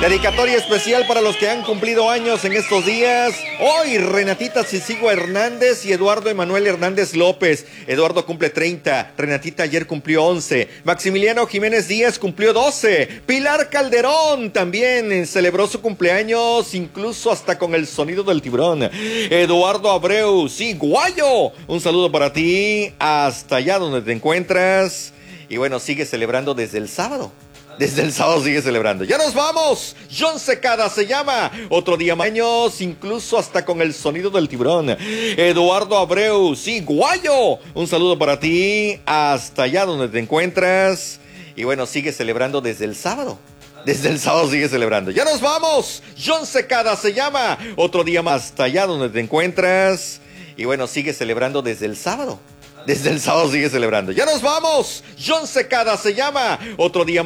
Dedicatoria especial para los que han cumplido años en estos días. Hoy, Renatita Cicigo Hernández y Eduardo Emanuel Hernández López. Eduardo cumple 30, Renatita ayer cumplió 11. Maximiliano Jiménez Díaz cumplió 12. Pilar Calderón también celebró su cumpleaños, incluso hasta con el sonido del tiburón. Eduardo Abreu, sí, Guayo. Un saludo para ti, hasta allá donde te encuentras. Y bueno, sigue celebrando desde el sábado. Desde el sábado sigue celebrando. ¡Ya nos vamos! John Secada se llama. Otro día más años, incluso hasta con el sonido del tiburón. Eduardo Abreu, sí, Guayo. Un saludo para ti, hasta allá donde te encuentras. Y bueno, sigue celebrando desde el sábado. Desde el sábado sigue celebrando. ¡Ya nos vamos! John Secada se llama. Otro día más, hasta allá donde te encuentras. Y bueno, sigue celebrando desde el sábado. Desde el sábado sigue celebrando. ¡Ya nos vamos! John Secada se llama. Otro día más.